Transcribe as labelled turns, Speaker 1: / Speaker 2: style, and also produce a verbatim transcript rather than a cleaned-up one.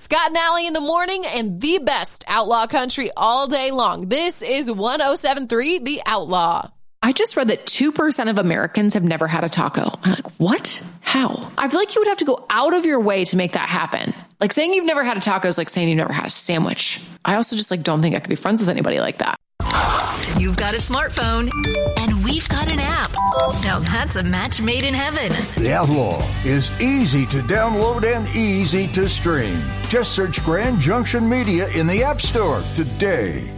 Speaker 1: Scott and Allie in the morning and the best outlaw country all day long. This is one oh seven point three The Outlaw.
Speaker 2: I just read that two percent of Americans have never had a taco. I'm like, what? How? I feel like you would have to go out of your way to make that happen. Like saying you've never had a taco is like saying you've never had a sandwich. I also just like don't think I could be friends with anybody like that.
Speaker 3: You've got a smartphone and we've got an app. Now that's a match made in heaven.
Speaker 4: The Outlaw is easy to download and easy to stream. Just search Grand Junction Media in the App Store today.